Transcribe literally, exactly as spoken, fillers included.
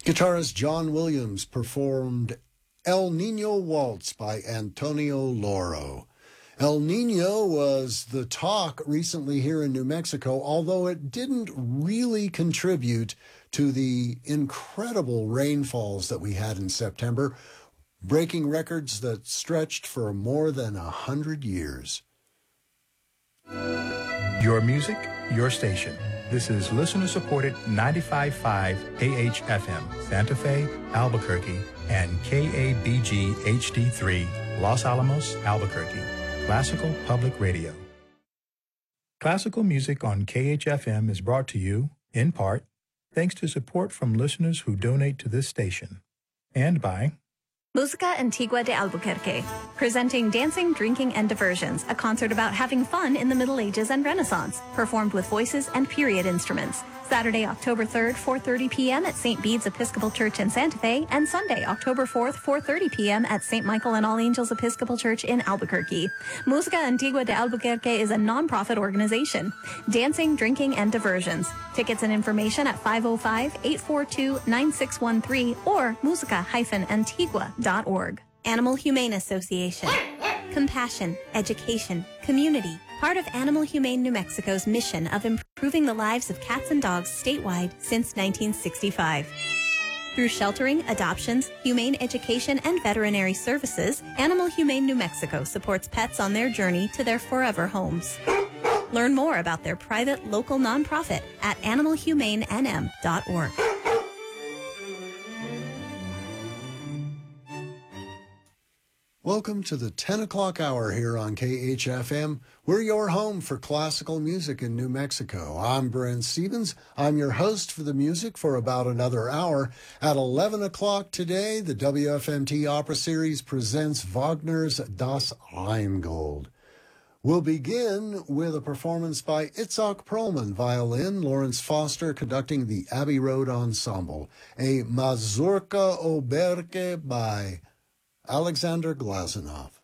Guitarist John Williams performed El Nino Waltz by Antonio Loro. El Nino was the talk recently here in New Mexico, although it didn't really contribute to the incredible rainfalls that we had in September, breaking records that stretched for more than a hundred years. Your music, your station. This is listener-supported ninety-five point five K H F M, Santa Fe, Albuquerque, and K A B G H D three, Los Alamos, Albuquerque. Classical Public Radio. Classical music on K H F M is brought to you, in part, thanks to support from listeners who donate to this station, and by Música Antigua de Albuquerque, presenting Dancing, Drinking, and Diversions, a concert about having fun in the Middle Ages and Renaissance, performed with voices and period instruments. Saturday, October third, four thirty p.m. at Saint Bede's Episcopal Church in Santa Fe, and Sunday, October fourth, four thirty p.m. at Saint Michael and All Angels Episcopal Church in Albuquerque. Música Antigua de Albuquerque is a non-profit organization. Dancing, Drinking, and Diversions. Tickets and information at five oh five, eight four two, nine six one three or musica dash antigua dot org. Animal Humane Association. Compassion, education, community. Part of Animal Humane New Mexico's mission of improving the lives of cats and dogs statewide since nineteen sixty-five. Through sheltering, adoptions, humane education, and veterinary services, Animal Humane New Mexico supports pets on their journey to their forever homes. Learn more about their private local nonprofit at animal humane n m dot org. Welcome to the ten o'clock hour here on K H F M. We're your home for classical music in New Mexico. I'm Brent Stevens. I'm your host for the music for about another hour. At eleven o'clock today, the W F M T Opera Series presents Wagner's Das Rheingold. We'll begin with a performance by Itzhak Perlman, violin, Lawrence Foster conducting the Abbey Road Ensemble, a Mazurka Oberke by Alexander Glazunov.